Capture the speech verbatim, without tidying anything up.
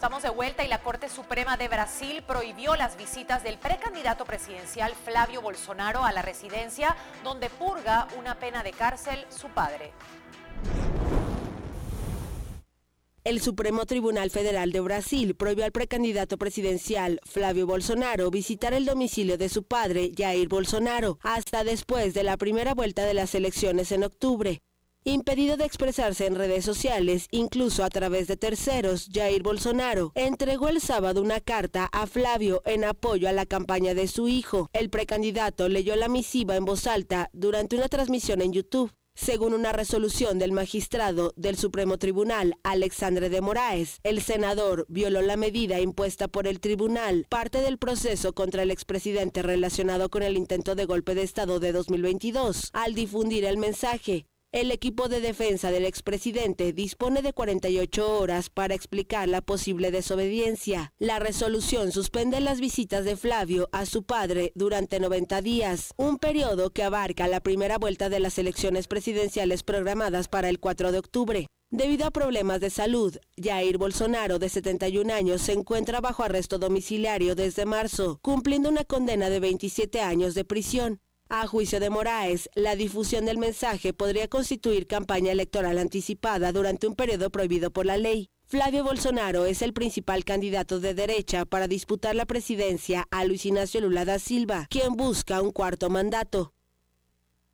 Estamos de vuelta y la Corte Suprema de Brasil prohibió las visitas del precandidato presidencial Flávio Bolsonaro a la residencia donde purga una pena de cárcel su padre. El Supremo Tribunal Federal de Brasil prohibió al precandidato presidencial Flávio Bolsonaro visitar el domicilio de su padre, Jair Bolsonaro, hasta después de la primera vuelta de las elecciones en octubre. Impedido de expresarse en redes sociales, incluso a través de terceros, Jair Bolsonaro entregó el sábado una carta a Flávio en apoyo a la campaña de su hijo. El precandidato leyó la misiva en voz alta durante una transmisión en YouTube. Según una resolución del magistrado del Supremo Tribunal, Alexandre de Moraes, el senador violó la medida impuesta por el tribunal, parte del proceso contra el expresidente relacionado con el intento de golpe de Estado de dos mil veintidós, al difundir el mensaje. El equipo de defensa del expresidente dispone de cuarenta y ocho horas para explicar la posible desobediencia. La resolución suspende las visitas de Flávio a su padre durante noventa días, un periodo que abarca la primera vuelta de las elecciones presidenciales programadas para el cuatro de octubre. Debido a problemas de salud, Jair Bolsonaro, de setenta y un años, se encuentra bajo arresto domiciliario desde marzo, cumpliendo una condena de veintisiete años de prisión. A juicio de Moraes, la difusión del mensaje podría constituir campaña electoral anticipada durante un periodo prohibido por la ley. Flávio Bolsonaro es el principal candidato de derecha para disputar la presidencia a Luiz Inácio Lula da Silva, quien busca un cuarto mandato.